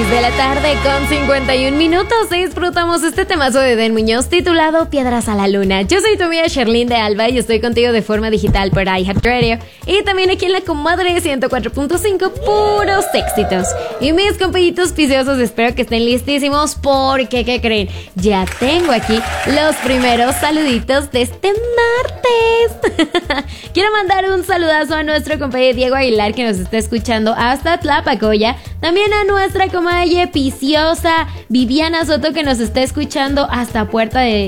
de la tarde con 51 minutos disfrutamos este temazo de Den Muñoz titulado Piedras a la Luna. Yo soy tu amiga Sherlyn de Alba y estoy contigo de forma digital por iHeartRadio y también aquí en la Comadre 104.5, puros éxitos. Y mis compañitos piciosos, espero que estén listísimos porque, ¿qué creen? Ya tengo aquí los primeros saluditos de este martes. Quiero mandar un saludazo a nuestro compañero Diego Aguilar, que nos está escuchando hasta Tlapacoya. También a nuestra comadre piciosa Viviana Soto, que nos está escuchando hasta Puerta de